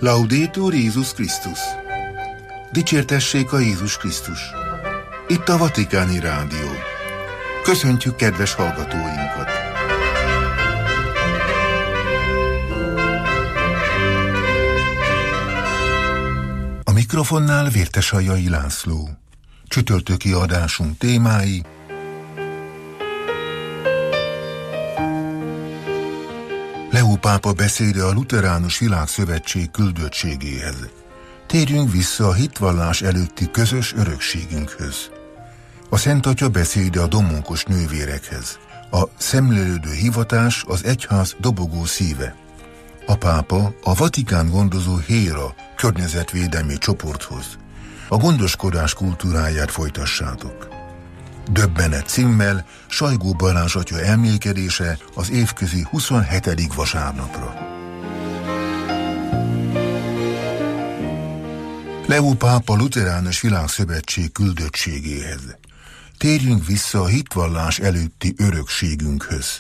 Laudetur Jézus Krisztus! Dicsértessék a Jézus Krisztus! Itt a Vatikáni Rádió. Köszöntjük kedves hallgatóinkat! A mikrofonnál Vértesajai László. Csütörtöki adásunk témái: Leó pápa beszéde a Lutheránus Világszövetség küldöttségéhez. Térjünk vissza a hitvallás előtti közös örökségünkhöz. A Szent Atya beszéde a domonkos nővérekhez. A szemlélődő hivatás az egyház dobogó szíve. A pápa a Vatikán gondozó HÉRA környezetvédelmi csoporthoz. A gondoskodás kultúráját folytassátok. Döbbenet címmel Sajgó Balázs atya elmélkedése az évközi 27. vasárnapra. Leó pápa Lutheránus Világszövetség küldöttségéhez. Térjünk vissza a hitvallás előtti örökségünkhöz.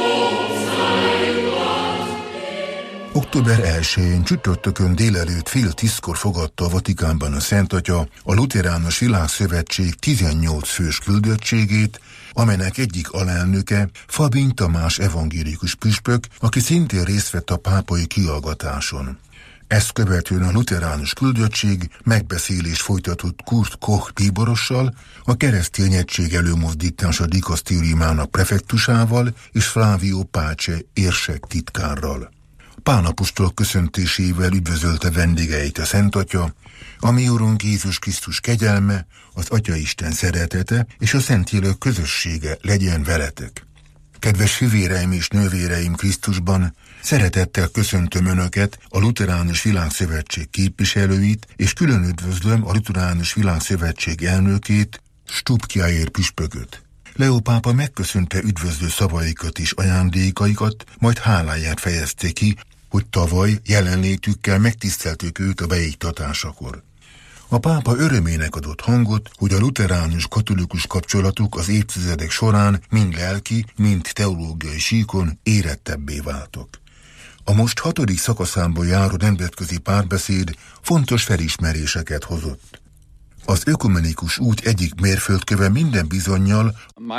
Október 1-én csütörtökön délelőtt 9:30 fogadta a Vatikánban a Szent Atya a Lutheránus Világszövetség 18 fős küldöttségét, amelynek egyik alelnöke Fabin Tamás evangélikus püspök, aki szintén részt vett a pápai kihallgatáson. Ezt követően a lutheránus küldöttség megbeszélés folytatott Kurt Koch bíborossal, a keresztény egység előmozdítása dikasztériumának prefektusával és Flavio Pace érsek titkárral. Pál apostol köszöntésével üdvözölte vendégeit a Szent Atya, a mi Urunk Jézus Krisztus kegyelme, az Atyaisten szeretete és a Szentlélek közössége legyen veletek. Kedves fivéreim és nővéreim Krisztusban, szeretettel köszöntöm Önöket, a Lutheránus Világszövetség képviselőit, és külön üdvözlöm a Lutheránus Világszövetség elnökét, Stubkjaer püspököt. Leó pápa megköszönte üdvözlő szavaikat és ajándékaikat, majd háláját fejezte ki, hogy tavaly jelenlétükkel megtiszteltük őt a beiktatásakor. A pápa örömének adott hangot, hogy a lutheránus katolikus kapcsolatuk az évtizedek során mind lelki, mind teológiai síkon érettebbé váltak. A most 6. szakaszában járó nemzetközi párbeszéd fontos felismeréseket hozott. Az ökumenikus út egyik mérföldköve minden bizonnyal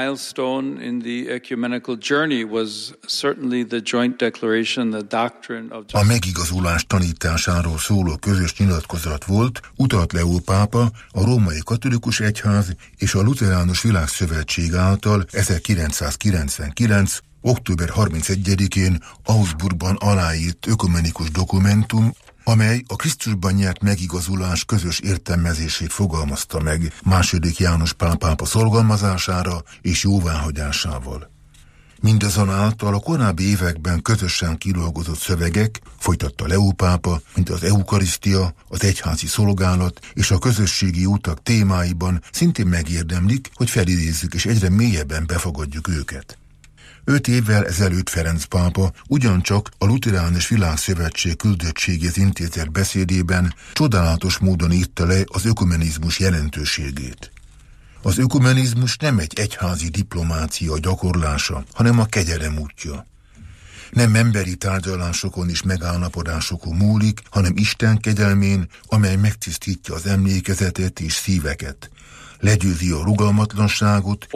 a megigazulás tanításáról szóló közös nyilatkozat volt, utalt Leó pápa a Római Katolikus Egyház és a Lutheránus Világszövetség által 1999. október 31-én Augsburgban aláírt ökumenikus dokumentum, amely a Krisztusban nyert megigazulás közös értelmezését fogalmazta meg II. János Pál pápa szorgalmazására és jóváhagyásával. Mindazonáltal a korábbi években közösen kidolgozott szövegek, folytatta Leó pápa, mint az eukarisztia, az egyházi szolgálat és a közösségi utak témáiban szintén megérdemlik, hogy felidézzük és egyre mélyebben befogadjuk őket. 5 évvel ezelőtt Ferenc pápa ugyancsak a Lutheránus Világszövetség küldöttségét intézett beszédében csodálatos módon írta le az ökumenizmus jelentőségét. Az ökumenizmus nem egy egyházi diplomácia gyakorlása, hanem a kegyelem útja. Nem emberi tárgyalásokon és megállapodásokon múlik, hanem Isten kegyelmén, amely megtisztítja az emlékezetet és szíveket. Legyőzi a rugalmatlanságot,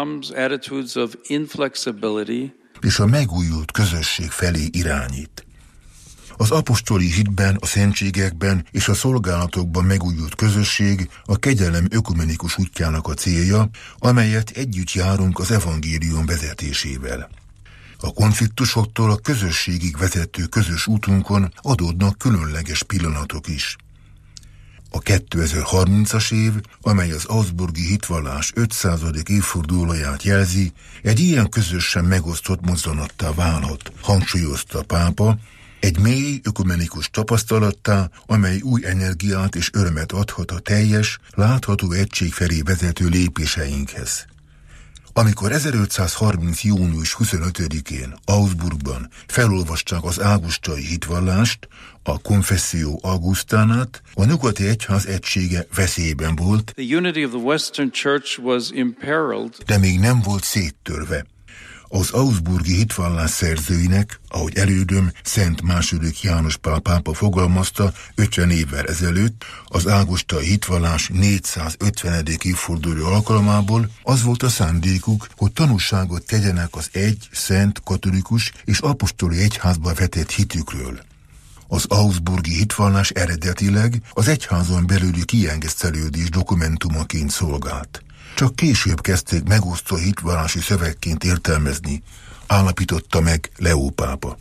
és a megújult közösség felé irányít. Az apostoli hitben, a szentségekben és a szolgálatokban megújult közösség a kegyelem ökumenikus útjának a célja, amelyet együtt járunk az evangélium vezetésével. A konfliktusoktól a közösségig vezető közös útunkon adódnak különleges pillanatok is. A 2030-as év, amely az augsburgi hitvallás 500. évfordulóját jelzi, egy ilyen közösen megosztott mozzanattá válhat, hangsúlyozta a pápa, egy mély ökumenikus tapasztalattá, amely új energiát és örömet adhat a teljes, látható egység felé vezető lépéseinkhez. Amikor 1530. június 25-én Augsburgban felolvasták az águstai hitvallást, a Confessio Augustánát, a nyugati egyház egysége veszélyben volt, de még nem volt széttörve. Az augsburgi hitvallás szerzőinek, ahogy elődöm Szent II. János Pál pápa fogalmazta 50 évvel ezelőtt, az ágostai hitvallás 450. évforduló alkalmából az volt a szándékuk, hogy tanúságot tegyenek az egy, szent, katolikus és apostoli egyházba vetett hitükről. Az augsburgi hitvallás eredetileg az egyházon belüli kiengesztelődés dokumentumaként szolgált. Csak később kezdték megosztó hitvallási szövegként értelmezni, állapította meg Leó pápa.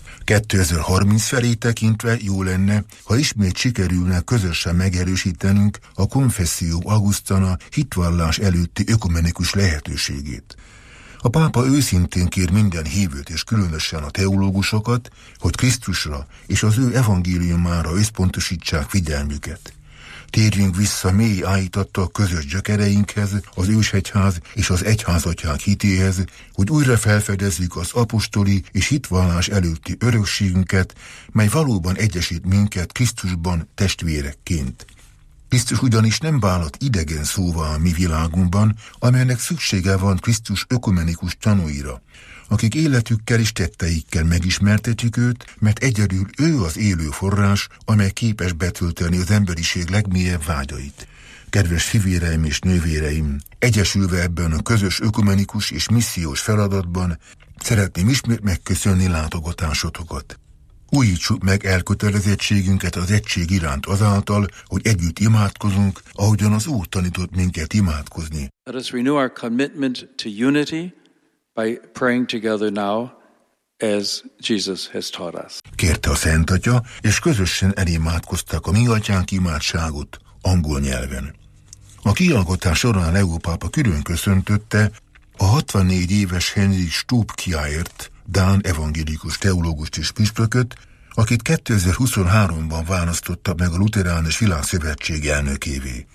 2030 felé tekintve jó lenne, ha ismét sikerülne közösen megerősítenünk a Confessio Augustana hitvallás előtti ökumenikus lehetőségét. A pápa őszintén kér minden hívőt és különösen a teológusokat, hogy Krisztusra és az ő evangéliumára összpontosítsák figyelmüket. Térjünk vissza mély állítattal közös gyökereinkhez, az ősegyház és az egyházatyák hitéhez, hogy újra felfedezzük az apostoli és hitvallás előtti örökségünket, mely valóban egyesít minket Krisztusban testvérekként. Krisztus ugyanis nem vállalt idegen szóvá a mi világunkban, amelynek szüksége van Krisztus ökumenikus tanúira, akik életükkel és tetteikkel megismertetjük őt, mert egyedül ő az élő forrás, amely képes betölteni az emberiség legmélyebb vágyait. Kedves fivéreim és nővéreim, egyesülve ebben a közös ökumenikus és missziós feladatban szeretném ismét megköszönni látogatásotokat. Újítsuk meg elkötelezettségünket az egység iránt azáltal, hogy együtt imádkozunk, ahogyan az Úr tanított minket imádkozni. Let us renew our commitment to unity by praying together now, as Jesus has taught us. Kérte a Szent Atya, és közösen elimádkoztak a mi atyánk imádságot angol nyelven. A kiallgatás során Leó pápa külön köszöntötte a 64 éves Henrik Stubkjaert, dán evangélikus teológust és püspököt, akit 2023-ban választotta meg a Luteránus Világszövetség elnökévé.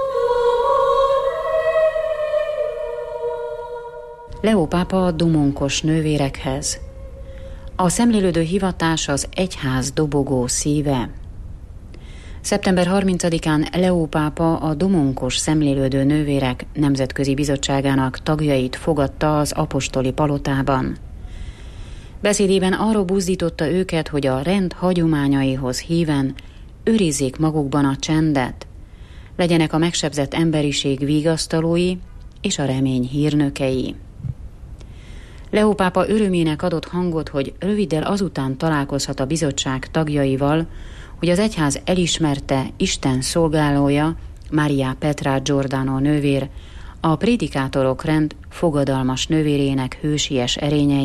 Leó pápa a domonkos nővérekhez. A szemlélődő hivatás az egyház dobogó szíve. Szeptember 30-án Leó pápa a domonkos szemlélődő nővérek nemzetközi bizottságának tagjait fogadta az apostoli palotában. Beszédében arra buzdította őket, hogy a rend hagyományaihoz híven őrizzék magukban a csendet, legyenek a megsebzett emberiség vigasztalói és a remény hírnökei. Leó pápa örömének adott hangot, hogy röviddel azután találkozhat a bizottság tagjaival, hogy az egyház elismerte Isten szolgálója, Maria Petra Giordano nővér, a prédikátorok rend fogadalmas nővérének hősies erényei,